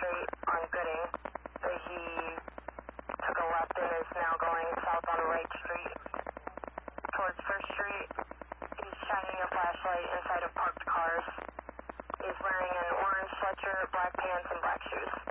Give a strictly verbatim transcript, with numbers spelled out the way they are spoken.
Street on Gooding, that he took a left and is now going south on Wright Street towards First Street. He's shining a flashlight inside of parked cars. He's wearing an orange sweatshirt, black pants, and black shoes.